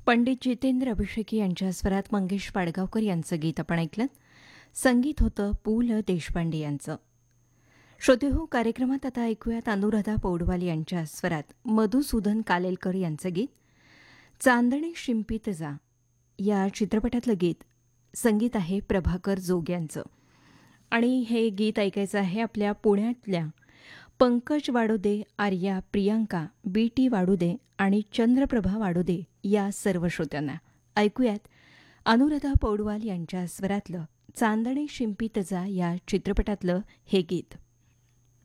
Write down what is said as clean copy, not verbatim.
पंडित जितेंद्र अभिषेकी यांच्या स्वरात मंगेश पाडगावकर यांचं गीत आपण ऐकलं. संगीत होतं पु ल देशपांडे यांचं. श्रोतेहो, कार्यक्रमात आता ऐकूयात अनुराधा पौडवाल यांच्या स्वरात मधुसूदन कालेलकर यांचं गीत चांदणे शिंपीत जा या चित्रपटातलं गीत. संगीत आहे प्रभाकर जोग यांचं. आणि हे गीत ऐकायचं आहे आपल्या पुण्यातल्या पंकज वाडोदे, आर्या, प्रियांका, बी.टी. वाडोदे आणि चंद्रप्रभा वाडोदे या सर्व श्रोत्यांना. ऐकूयात अनुराधा पौडवाल यांच्या स्वरातलं चांदणे शिंपीत जा या चित्रपटातलं हे गीत.